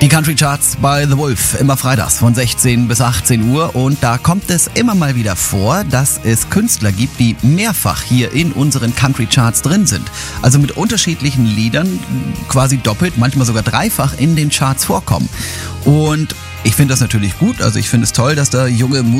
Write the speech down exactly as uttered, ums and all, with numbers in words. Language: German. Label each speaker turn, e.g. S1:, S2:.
S1: Die Country Charts bei The Wolf, immer freitags von sechzehn bis achtzehn Uhr, und da kommt es immer mal wieder vor, dass es Künstler gibt, die mehrfach hier in unseren Country Charts drin sind. Also mit unterschiedlichen Liedern quasi doppelt, manchmal sogar dreifach in den Charts vorkommen. Und ich finde das natürlich gut, also ich finde es toll, dass da junge